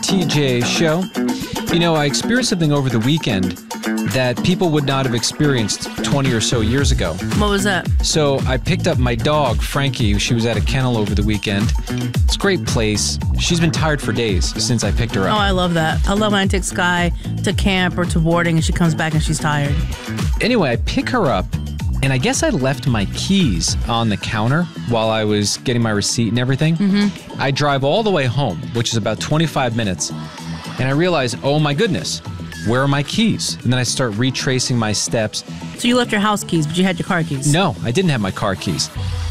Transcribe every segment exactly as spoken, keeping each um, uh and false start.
T J Show. You know, I experienced something over the weekend that people would not have experienced twenty or so years ago. What was that? So I picked up my dog, Frankie. She was at a kennel over the weekend. It's a great place. She's been tired for days since I picked her Oh, up. I love that. I love when I take Sky to camp or to boarding and she comes back and she's tired. Anyway, I pick her up, and I guess I left my keys on the counter while I was getting my receipt and everything. Mm-hmm. I drive all the way home, which is about twenty-five minutes, and I realize, oh my goodness, where are my keys? And then I start retracing my steps. So you left your house keys, but you had your car keys. No, I didn't have my car keys.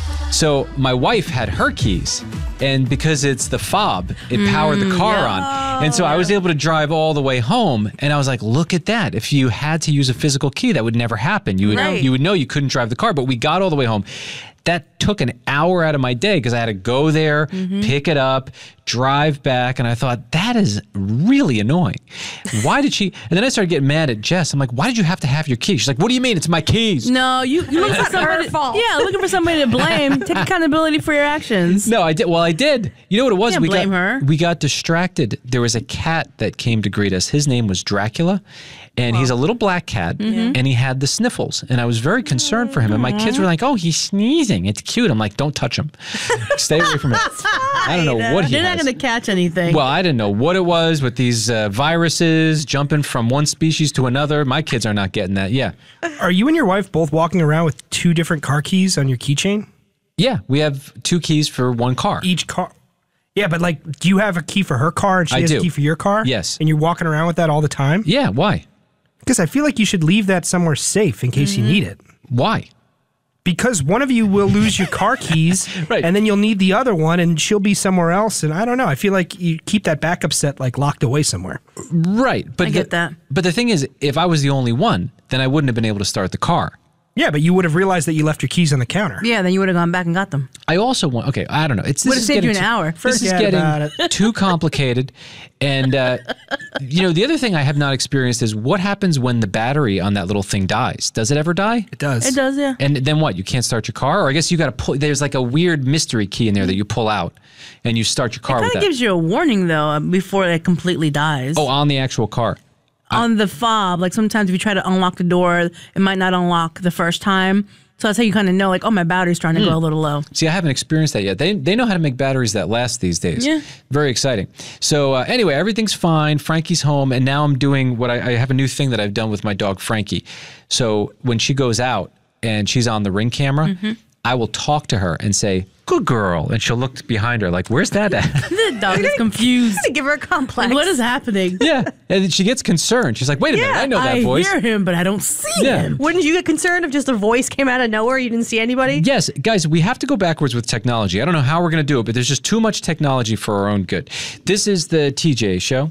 So my wife had her keys, and because it's the fob, it mm, powered the car yeah. on. And so I was able to drive all the way home, and I was like, look at that. If you had to use a physical key, that would never happen. You would, right. you would know you couldn't drive the car, but we got all the way home. That took an hour out of my day because I had to go there, mm-hmm. pick it up, drive back, and I thought, that is really annoying. Why did she... And then I started getting mad at Jess. I'm like, why did you have to have your keys? She's like, what do you mean? It's my keys. No, you, you look for somebody... fault. Yeah, looking for somebody to blame. Take accountability for your actions. No, I did. Well, I did. You know what it was? You can't we blame got, her. We got distracted. There was a cat that came to greet us. His name was Dracula. And wow. he's a little black cat, mm-hmm. and he had the sniffles. And I was very concerned for him. And my kids were like, oh, he's sneezing. It's cute. I'm like, don't touch him. Stay away from him. I don't know what he They're has. not going to catch anything. Well, I didn't know what it was with these uh, viruses jumping from one species to another. My kids are not getting that. Yeah. Are you and your wife both walking around with two different car keys on your keychain? Yeah, we have two keys for one car. Each car. Yeah, but like, do you have a key for her car and she I has do. a key for your car? Yes. And you're walking around with that all the time? Yeah, why? Because I feel like you should leave that somewhere safe in case mm-hmm. you need it. Why? Because one of you will lose your car keys, right. and then you'll need the other one, and she'll be somewhere else. And I don't know. I feel like you keep that backup set like locked away somewhere. Right. But I the, get that. But the thing is, if I was the only one, then I wouldn't have been able to start the car. Yeah, but you would have realized that you left your keys on the counter. Yeah, then you would have gone back and got them. I also want, okay, I don't know. It's, this would have is saved you an too, hour. This is getting too complicated. And, uh, you know, the other thing I have not experienced is what happens when the battery on that little thing dies? Does it ever die? It does. It does, yeah. And then what? You can't start your car? Or I guess you got to pull, there's like a weird mystery key in there that you pull out and you start your car it with that. It kind of gives you a warning, though, before it completely dies. Oh, on the actual car. On the fob, like sometimes if you try to unlock the door, it might not unlock the first time. So that's how you kind of know, like, oh, my battery's starting to mm. go a little low. See, I haven't experienced that yet. They they know how to make batteries that last these days. Yeah. Very exciting. So uh, anyway, everything's fine. Frankie's home, and now I'm doing what I, I have a new thing that I've done with my dog, Frankie. So when she goes out and she's on the Ring camera, mm-hmm. I will talk to her and say, good girl. And she'll look behind her like, where's that at? The dog is confused. To give her a complex. Like, what is happening? Yeah. And then she gets concerned. She's like, wait a yeah, minute, I know that I voice. I hear him, but I don't see yeah. him. Wouldn't you get concerned if just a voice came out of nowhere, you didn't see anybody? Yes. Guys, we have to go backwards with technology. I don't know how we're going to do it, but there's just too much technology for our own good. This is the T J Show.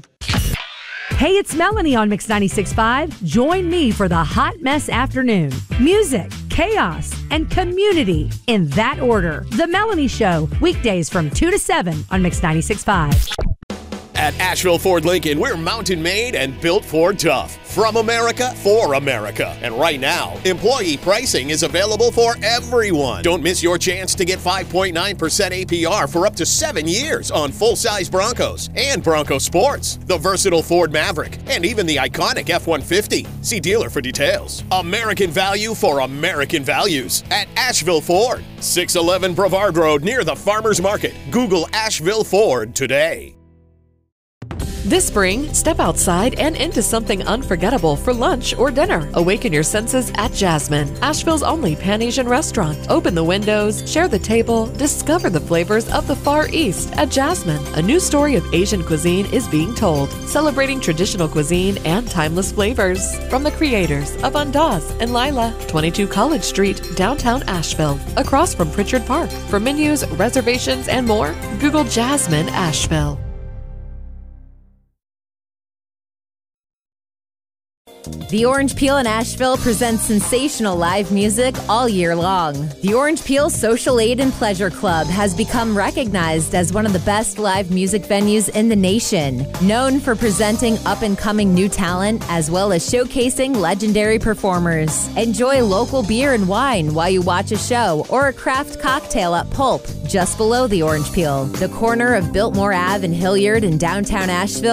Hey, it's Melanie on Mix ninety-six point five. Join me for the Hot Mess Afternoon. Music, chaos, and community in that order. The Melanie Show, weekdays from two to seven on Mix ninety-six point five. At Asheville Ford Lincoln, we're mountain made and built Ford tough. From America, for America. And right now, employee pricing is available for everyone. Don't miss your chance to get five point nine percent A P R for up to seven years on full-size Broncos and Bronco Sports, the versatile Ford Maverick, and even the iconic F one fifty. See dealer for details. American value for American values at Asheville Ford. six eleven Brevard Road near the Farmers Market. Google Asheville Ford today. This spring, step outside and into something unforgettable for lunch or dinner. Awaken your senses at Jasmine, Asheville's only Pan-Asian restaurant. Open the windows, share the table, discover the flavors of the Far East at Jasmine. A new story of Asian cuisine is being told, celebrating traditional cuisine and timeless flavors. From the creators of Andaz and Lila, twenty-two College Street, downtown Asheville, across from Pritchard Park. For menus, reservations, and more, Google Jasmine Asheville. The Orange Peel in Asheville presents sensational live music all year long. The Orange Peel Social Aid and Pleasure Club has become recognized as one of the best live music venues in the nation. Known for presenting up-and-coming new talent as well as showcasing legendary performers. Enjoy local beer and wine while you watch a show or a craft cocktail at Pulp, just below the Orange Peel. The corner of Biltmore Avenue in Hilliard in downtown Asheville